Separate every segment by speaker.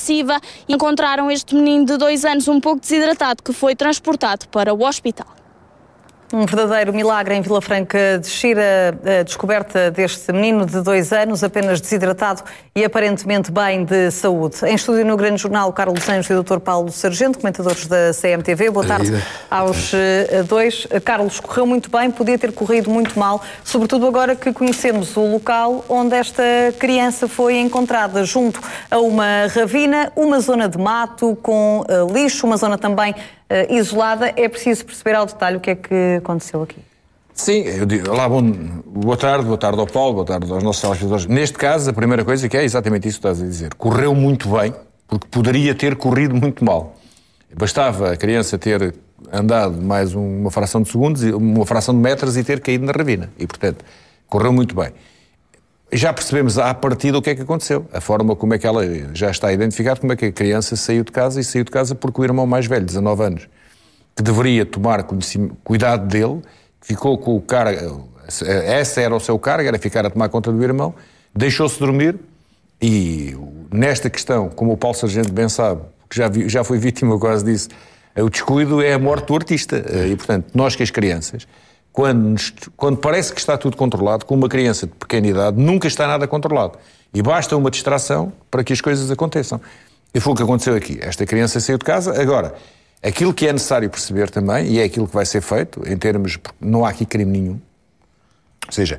Speaker 1: agressiva e encontraram este menino de 2 anos um pouco desidratado que foi transportado para o hospital.
Speaker 2: Um verdadeiro milagre em Vila Franca de Xira, a descoberta deste menino de 2 anos, apenas desidratado e aparentemente bem de saúde. Em estúdio no Grande Jornal, Carlos Anjos e o Dr. Paulo Sargento, comentadores da CMTV. Boa tarde aos dois. Carlos, correu muito bem, podia ter corrido muito mal, sobretudo agora que conhecemos o local onde esta criança foi encontrada, junto a uma ravina, uma zona de mato com lixo, uma zona também isolada. É preciso perceber ao detalhe o que é que aconteceu aqui.
Speaker 3: Sim, boa tarde ao Paulo, boa tarde aos nossos telespectadores. Neste caso, a primeira coisa que é exatamente isso que estás a dizer. Correu muito bem, porque poderia ter corrido muito mal. Bastava a criança ter andado mais uma fração de segundos, uma fração de metros e ter caído na ravina. E, portanto, correu muito bem. Já percebemos à partida o que é que aconteceu. A forma como é que ela já está identificada, como é que a criança saiu de casa porque o irmão mais velho, 19 anos, que deveria tomar cuidado dele, ficou com o cargo, essa era o seu cargo, era ficar a tomar conta do irmão, deixou-se dormir e nesta questão, como o Paulo Sargento bem sabe, que já foi vítima quase disso, o descuido é a morte do artista. E, portanto, nós que as crianças, quando parece que está tudo controlado, com uma criança de pequena idade, nunca está nada controlado. E basta uma distração para que as coisas aconteçam. E foi o que aconteceu aqui. Esta criança saiu de casa. Agora, aquilo que é necessário perceber também, e é aquilo que vai ser feito, em termos... Não há aqui crime nenhum. Ou seja,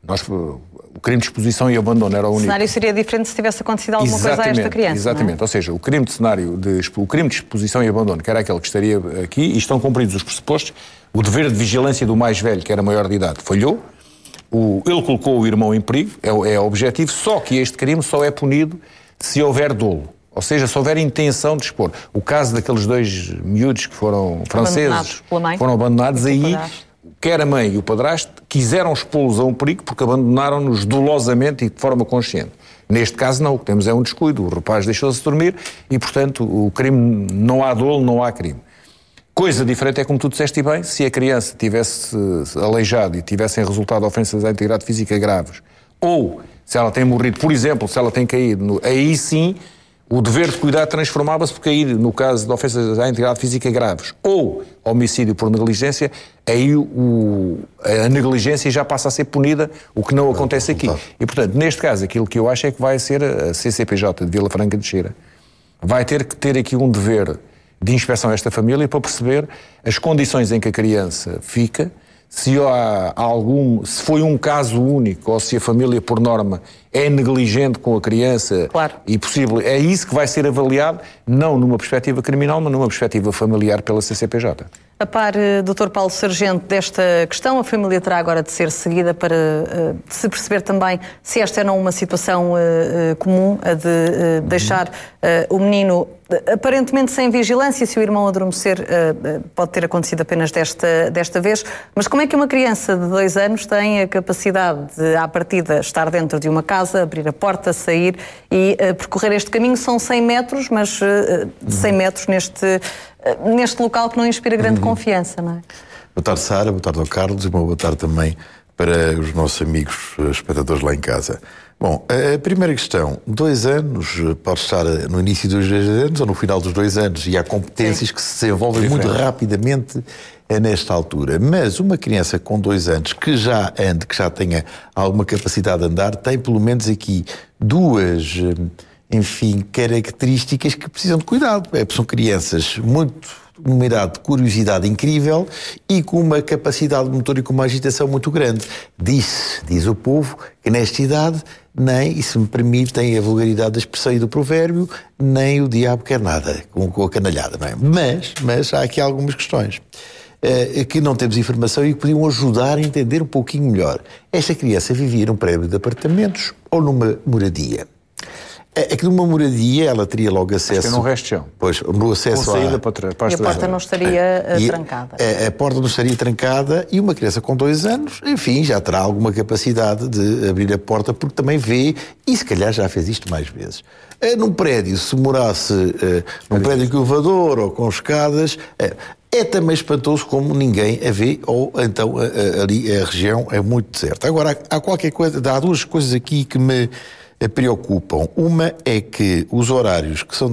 Speaker 3: o crime de exposição e abandono era o único.
Speaker 2: O cenário seria diferente se tivesse acontecido alguma coisa a esta criança.
Speaker 3: Exatamente. Ou seja, o crime de exposição e abandono, que era aquele que estaria aqui, e estão cumpridos os pressupostos, o dever de vigilância do mais velho, que era maior de idade, falhou. Ele colocou o irmão em perigo, é objetivo, só que este crime só é punido se houver dolo. Ou seja, se houver intenção de expor. O caso daqueles 2 miúdos que foram franceses, foram abandonados, aí quer a mãe e o padrasto quiseram expô-los a um perigo porque abandonaram-nos dolosamente e de forma consciente. Neste caso não, o que temos é um descuido. O rapaz deixou-se dormir e, portanto, o crime, não há dolo, não há crime. Coisa diferente é, como tu disseste bem, se a criança tivesse aleijado e tivessem resultado ofensas à integridade física graves, ou se ela tem morrido, por exemplo, se ela tem caído, aí sim o dever de cuidado transformava-se por cair, no caso de ofensas à integridade física graves, ou homicídio por negligência, aí a negligência já passa a ser punida, o que não acontece aqui. E, portanto, neste caso, aquilo que eu acho é que vai ser a CCPJ de Vila Franca de Xira. Vai ter que ter aqui um dever de inspeção a esta família para perceber as condições em que a criança fica, se foi um caso único ou se a família, por norma, é negligente com a criança.
Speaker 2: Claro.
Speaker 3: E possível. É isso que vai ser avaliado, não numa perspectiva criminal, mas numa perspectiva familiar pela CCPJ.
Speaker 2: A par, Dr. Paulo Sargento, desta questão, a família terá agora de ser seguida para se perceber também se esta é não uma situação comum, a de deixar o menino aparentemente sem vigilância. Se o irmão adormecer, pode ter acontecido apenas desta vez. Mas como é que uma criança de 2 anos tem a capacidade de, à partida, estar dentro de uma casa, abrir a porta, sair e percorrer este caminho? São 100 metros, mas 100 metros neste local que não inspira grande confiança, não é?
Speaker 4: Boa tarde, Sara, boa tarde ao Carlos e uma boa tarde também para os nossos amigos espectadores lá em casa. Bom, a primeira questão, 2 anos, pode estar no início dos 2 anos ou no final dos 2 anos, e há competências que se desenvolvem muito rapidamente nesta altura. Mas uma criança com 2 anos que já ande, que já tenha alguma capacidade de andar, tem pelo menos aqui 2... características que precisam de cuidado. São crianças uma idade de curiosidade incrível e com uma capacidade motor e com uma agitação muito grande. Diz o povo que nesta idade nem, e se me permitem a vulgaridade da expressão e do provérbio, nem o diabo quer nada, com a canalhada, não é? Mas há aqui algumas questões que não temos informação e que podiam ajudar a entender um pouquinho melhor. Esta criança vivia num prédio de apartamentos ou numa moradia? Aqui numa moradia ela teria logo acesso...
Speaker 3: Acho que é no resto de chão.
Speaker 4: Pois, no acesso
Speaker 3: à... saída para
Speaker 2: e a porta não estaria trancada.
Speaker 4: A porta não estaria trancada e uma criança com 2 anos, enfim, já terá alguma capacidade de abrir a porta porque também vê, e se calhar já fez isto mais vezes. Num prédio, se morasse num prédio com elevador ou com escadas... É também espantoso como ninguém a vê, ou então ali a região é muito deserta. Agora, há 2 coisas aqui que me preocupam. Uma é que os horários que são